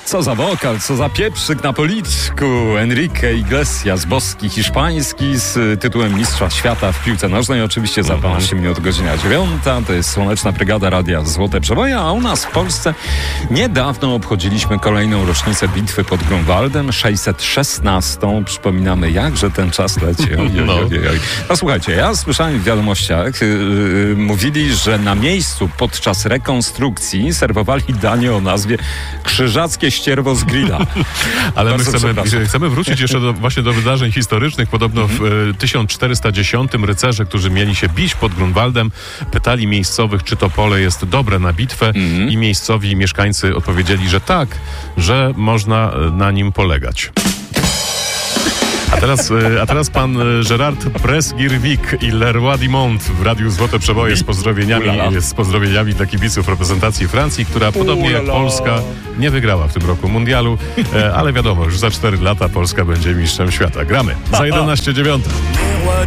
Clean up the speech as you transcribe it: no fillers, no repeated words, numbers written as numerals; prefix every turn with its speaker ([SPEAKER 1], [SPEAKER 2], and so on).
[SPEAKER 1] Co za wokal, co za pieprzyk na policzku. Enrique Iglesias, boski hiszpański z tytułem Mistrza Świata w piłce nożnej. Oczywiście za 12 minut godzina 9. To jest Słoneczna Brygada Radia Złote Przeboje, a u nas w Polsce niedawno obchodziliśmy kolejną rocznicę bitwy pod Grunwaldem, 616. Przypominamy, jakże ten czas leci. No słuchajcie, ja słyszałem w wiadomościach, mówili, że na miejscu podczas rekonstrukcji serwowali danie o nazwie Krzyżackie ścierwo z grilla.
[SPEAKER 2] Ale my chcemy wrócić jeszcze właśnie do wydarzeń historycznych. Podobno w 1410 rycerze, którzy mieli się bić pod Grunwaldem, pytali miejscowych, czy to pole jest dobre na bitwę i miejscowi mieszkańcy odpowiedzieli, że tak, że można na nim polegać. A teraz pan Gerard Presgirvik i Leroy Dimont w Radiu Złote Przeboje z pozdrowieniami dla kibiców reprezentacji Francji, która podobnie jak Polska nie wygrała w tym roku mundialu, ale wiadomo, już za 4 lata Polska będzie mistrzem świata. Gramy za 11:09.